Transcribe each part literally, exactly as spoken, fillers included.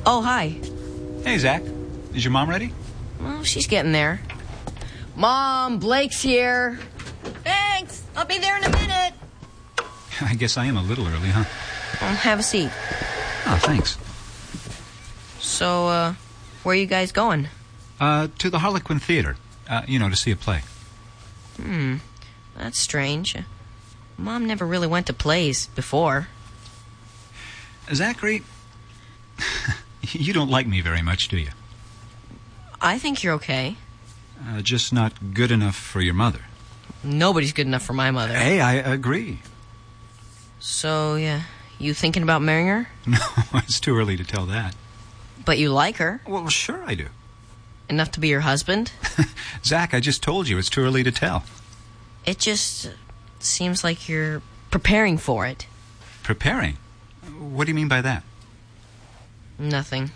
Oh, hi. Hey, Zach. Is your mom ready? Well, she's getting there. Mom, Blake's here. Thanks. I'll be there in a minute. I guess I am a little early, huh? Well, have a seat. Oh, thanks. So, uh, where are you guys going? Uh, to the Harlequin Theater. Uh, you know, to see a play. Hmm. That's strange. Mom never really went to plays before. Zachary, you don't like me very much, do you? I think you're okay. Uh, just not good enough for your mother. Nobody's good enough for my mother. Hey, I agree. So, yeah, you thinking about marrying her? No, it's too early to tell that. But you like her? Well, sure I do. Enough to be your husband? Zach, I just told you it's too early to tell. It just seems like you're preparing for it. Preparing? What do you mean by that? Nothing.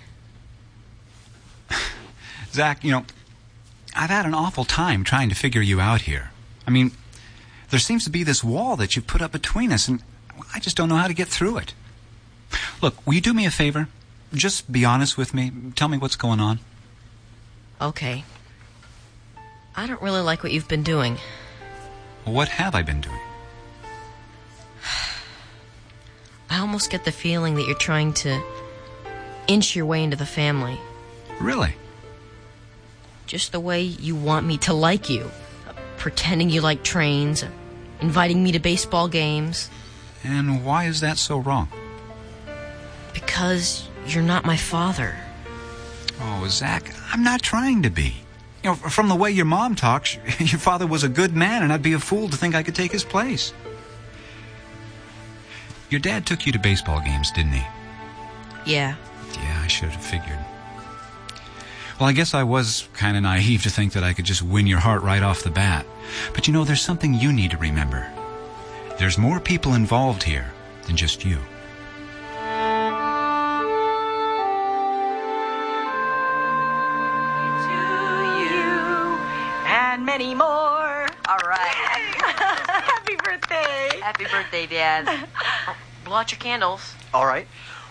Zach, you know, I've had an awful time trying to figure you out here. I mean, there seems to be this wall that you've put up between us, and I just don't know how to get through it. Look, will you do me a favor? Just be honest with me. Tell me what's going on. Okay. I don't really like what you've been doing. What have I been doing? I almost get the feeling that you're trying to inch your way into the family. Really? Just the way you want me to like you. Pretending you like trains, inviting me to baseball games. And why is that so wrong? Because you're not my father. Oh, Zach, I'm not trying to be. You know, from the way your mom talks, your father was a good man, and I'd be a fool to think I could take his place. Your dad took you to baseball games, didn't he? Yeah. Yeah, I should have figured. Well, I guess I was kind of naive to think that I could just win your heart right off the bat. But you know, there's something you need to remember. There's more people involved here than just you. Many more. All right. Happy birthday. Happy birthday, Dad. Oh, blow out your candles. All right.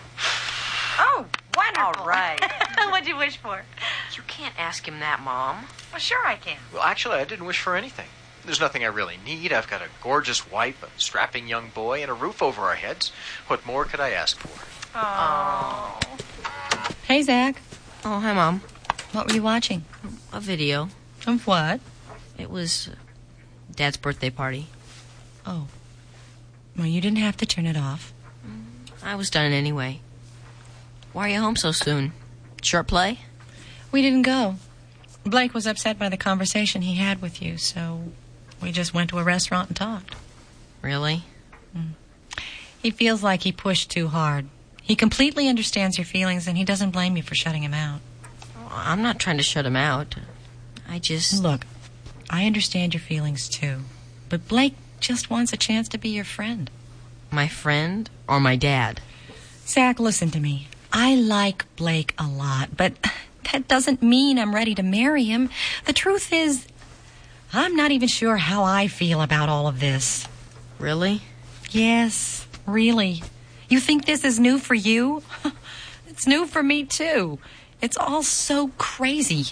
Oh, wonderful. All right. What'd you wish for? You can't ask him that, Mom. Well, sure I can. Well, actually, I didn't wish for anything. There's nothing I really need. I've got a gorgeous wife, a strapping young boy, and a roof over our heads. What more could I ask for? Oh. Hey, Zach. Oh, hi, Mom. What were you watching? A video. Of what? It was Dad's birthday party. Oh. Well, you didn't have to turn it off. I was done anyway. Why are you home so soon? Short play? We didn't go. Blake was upset by the conversation he had with you, so we just went to a restaurant and talked. Really? Mm. He feels like he pushed too hard. He completely understands your feelings, and he doesn't blame you for shutting him out. I'm not trying to shut him out. I just... Look, I understand your feelings, too. But Blake just wants a chance to be your friend. My friend or my dad? Zach, listen to me. I like Blake a lot, but that doesn't mean I'm ready to marry him. The truth is, I'm not even sure how I feel about all of this. Really? Yes, really. You think this is new for you? It's new for me, too. It's all so crazy.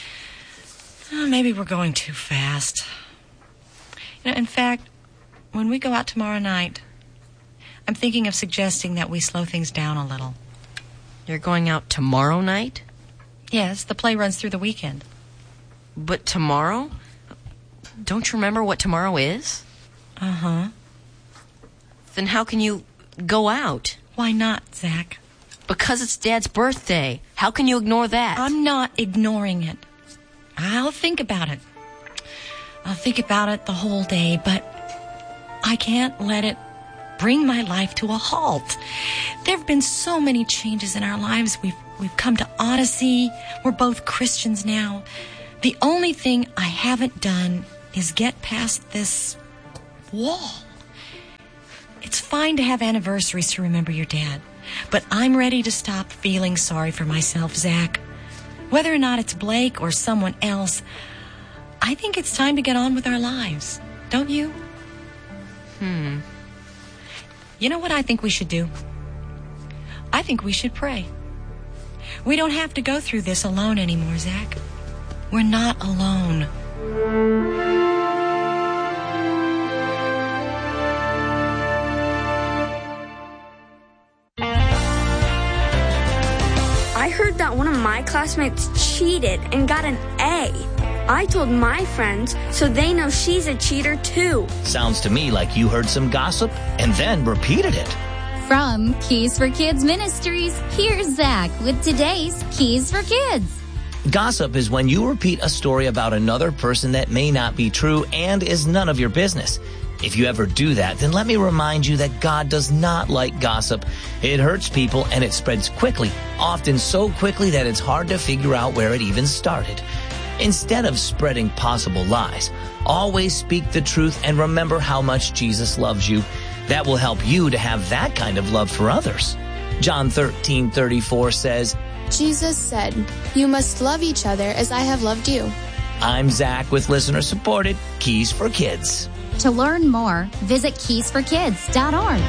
Oh, maybe we're going too fast. You know, in fact, when we go out tomorrow night, I'm thinking of suggesting that we slow things down a little. You're going out tomorrow night? Yes, the play runs through the weekend. But tomorrow? Don't you remember what tomorrow is? Uh-huh. Then how can you go out? Why not, Zach? Because it's Dad's birthday. How can you ignore that? I'm not ignoring it. I'll think about it. I'll think about it the whole day, but I can't let it bring my life to a halt. There have been so many changes in our lives. We've we've come to Odyssey. We're both Christians now. The only thing I haven't done is get past this wall. It's fine to have anniversaries to remember your dad, but I'm ready to stop feeling sorry for myself, Zach. Whether or not it's Blake or someone else, I think it's time to get on with our lives. Don't you? Hmm. You know what I think we should do? I think we should pray. We don't have to go through this alone anymore, Zach. We're not alone. I heard that one of my classmates cheated and got an A. I told my friends, so they know she's a cheater too. Sounds to me like you heard some gossip and then repeated it. From Keys for Kids Ministries, here's Zach with today's Keys for Kids. Gossip is when you repeat a story about another person that may not be true and is none of your business. If you ever do that, then let me remind you that God does not like gossip. It hurts people and it spreads quickly, often so quickly that it's hard to figure out where it even started. Instead of spreading possible lies, always speak the truth and remember how much Jesus loves you. That will help you to have that kind of love for others. John thirteen thirty-four says, Jesus said, "You must love each other as I have loved you." I'm Zach with listener-supported Keys for Kids. To learn more, visit keys for kids dot org.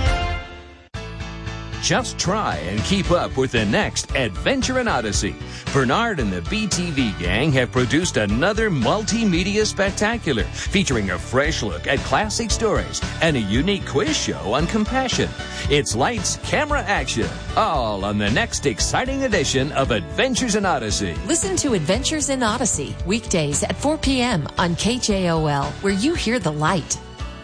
Just try and keep up with the next Adventure in Odyssey. Bernard and the B T V gang have produced another multimedia spectacular featuring a fresh look at classic stories and a unique quiz show on compassion. It's lights, camera, action, all on the next exciting edition of Adventures in Odyssey. Listen to Adventures in Odyssey weekdays at four p.m. on K J O L, where you hear the light.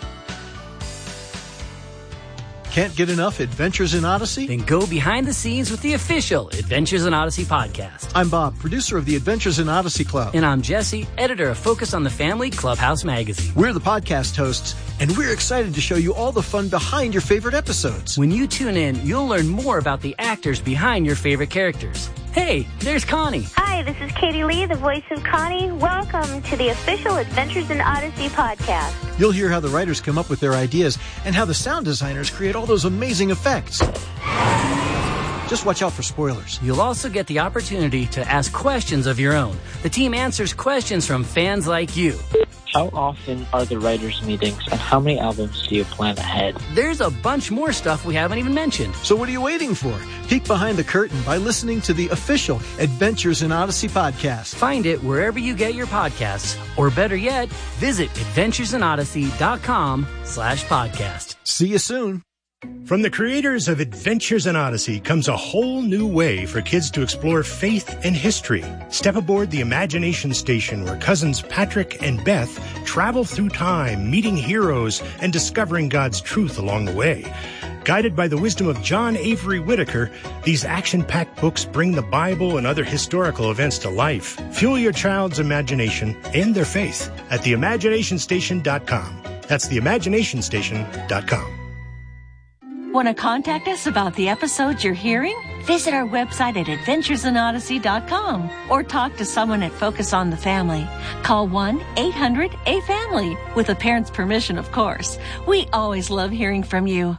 Can't get enough Adventures in Odyssey? Then go behind the scenes with the official Adventures in Odyssey podcast. I'm Bob, producer of the Adventures in Odyssey Club. And I'm Jesse, editor of Focus on the Family Clubhouse magazine. We're the podcast hosts, and we're excited to show you all the fun behind your favorite episodes. When you tune in, you'll learn more about the actors behind your favorite characters. Hey, there's Connie. Hi, this is Katie Lee, the voice of Connie. Welcome to the official Adventures in Odyssey podcast. You'll hear how the writers come up with their ideas and how the sound designers create all those amazing effects. Just watch out for spoilers. You'll also get the opportunity to ask questions of your own. The team answers questions from fans like you. How often are the writers' meetings, and how many albums do you plan ahead? There's a bunch more stuff we haven't even mentioned. So what are you waiting for? Peek behind the curtain by listening to the official Adventures in Odyssey podcast. Find it wherever you get your podcasts, or better yet, visit adventuresinodyssey.com slash podcast. See you soon. From the creators of Adventures in Odyssey comes a whole new way for kids to explore faith and history. Step aboard the Imagination Station, where cousins Patrick and Beth travel through time, meeting heroes and discovering God's truth along the way. Guided by the wisdom of John Avery Whitaker, these action-packed books bring the Bible and other historical events to life. Fuel your child's imagination and their faith at the imagination station dot com. That's the imagination station dot com. Want to contact us about the episodes you're hearing? Visit our website at adventures in odyssey dot com or talk to someone at Focus on the Family. Call one eight hundred A family, with a parent's permission, of course. We always love hearing from you.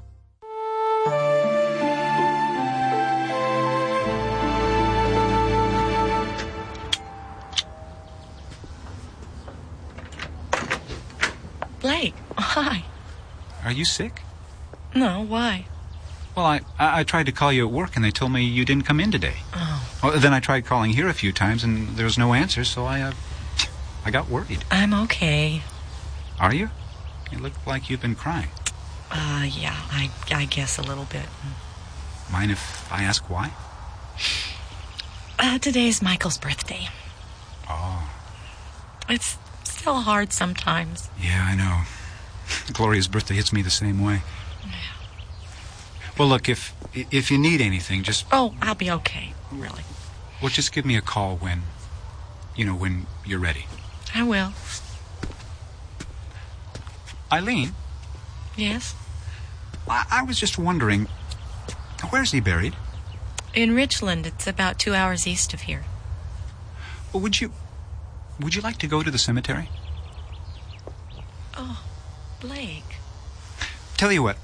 Blake, hi. Are you sick? No, why? Well, I, I I tried to call you at work, and they told me you didn't come in today. Oh. Well, then I tried calling here a few times, and there was no answer, so I, uh, I got worried. I'm okay. Are you? You look like you've been crying. Uh, yeah, I, I guess a little bit. Mind if I ask why? Uh, today's Michael's birthday. Oh. It's still hard sometimes. Yeah, I know. Gloria's birthday hits me the same way. Well, look, if if you need anything, just... Oh, I'll be okay, really. Well, just give me a call when, you know, when you're ready. I will. Eileen? Yes? I, I was just wondering, where's he buried? In Richland. It's about two hours east of here. Well, would you... Would you like to go to the cemetery? Oh, Blake. Tell you what,